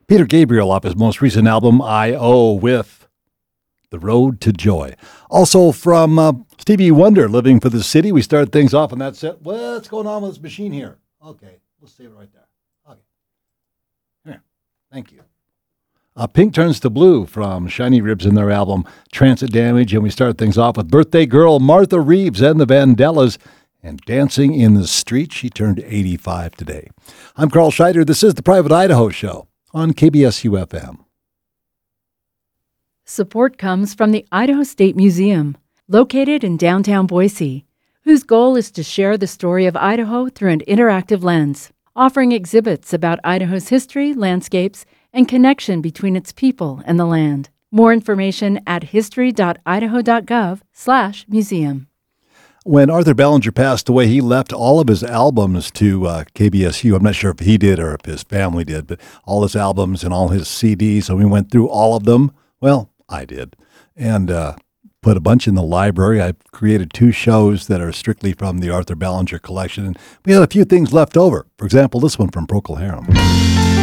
Peter Gabriel off his most recent album, I.O. with The Road to Joy. Also from Stevie Wonder, Living for the City. We start things off on that set. What's going on with this machine here? Okay, we'll save it right there. Okay. Here. Thank you. Pink Turns to Blue from Shiny Ribs in their album Transit Damage. And we start things off with birthday girl Martha Reeves and the Vandellas and Dancing in the Street. She turned 85 today. I'm Carl Scheider. This is the Private Idaho Show on KBSU-FM. Support comes from the Idaho State Museum, located in downtown Boise, whose goal is to share the story of Idaho through an interactive lens, offering exhibits about Idaho's history, landscapes, and connection between its people and the land. More information at history.idaho.gov/museum. When Arthur Ballinger passed away, he left all of his albums to KBSU. I'm not sure if he did or if his family did, but all his albums and all his CDs. So we went through all of them. Well, I did. And put a bunch in the library. I've created 2 shows that are strictly from the Arthur Ballinger collection. And we had a few things left over. For example, this one from Procol Harum.